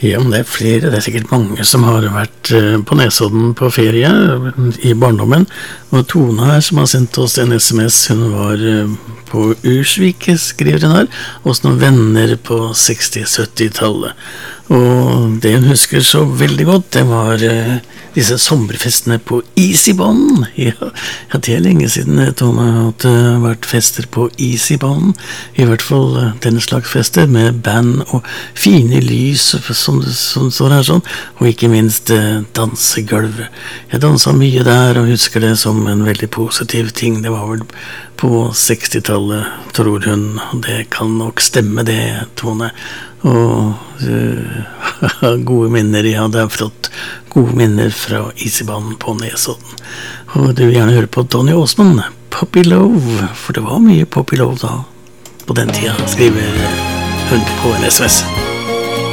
Ja, men det flere, det sikkert mange som har vært på Nesodden på ferie i barndommen. Og Tone her som har sendt oss en SMS, hun var på Ursvik, skriver hun her, hos noen venner på 60-70-tallet. Og det hun husker så veldig godt, det var disse sommerfestene på Isibånd. Ja, det lenge siden Tone at det har vært fester på Isibånd. I hvert fall den slags fester med band og fine lys som står her sånn, og ikke minst dansegulv. Jeg danset mye der og husker det som en veldig positiv ting. Det var vel på 60-tallet, tror hun. Det kan nok stemme det, Tone. Og gode minner, ja, det er flott. Gode minner fra Isibånd på Nesodden. Og du vil gjerne høre på Donny Osmond, Puppy Love, for det var mye Puppy Love da, på den tida, skriver hun på en SMS.